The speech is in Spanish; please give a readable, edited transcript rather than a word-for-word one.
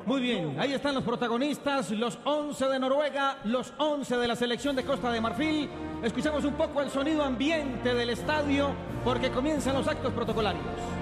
Muy bien, ahí están los protagonistas, los 11 de Noruega, los 11 de la selección de Costa de Marfil. Escuchamos un poco el sonido ambiente del estadio porque comienzan los actos protocolarios.